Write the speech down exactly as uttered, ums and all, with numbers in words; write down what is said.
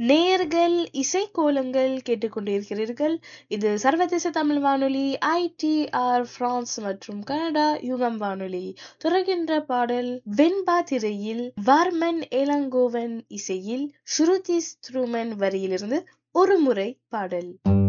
நேயர்கள் இசைக்கோலங்கள் கேட்டுக்கொண்டிருக்கிறீர்கள். இது சர்வதேச தமிழ் வானொலி ஐடிஆர் பிரான்ஸ் மற்றும் கனடா யுகம் வானொலி. தொடர்கின்ற பாடல் வெண்பா திரையில் வர்மன் இளங்கோவன் இசையில் ஸ்ருதி ஸ்ட்ரூமன் வரியிலிருந்து ஒரு முறை பாடல்.